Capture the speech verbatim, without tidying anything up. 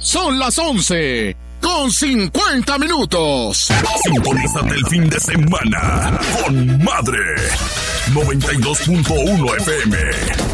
Son las once con cincuenta minutos. Sintonízate el fin de semana con Madre noventa y dos punto uno F M.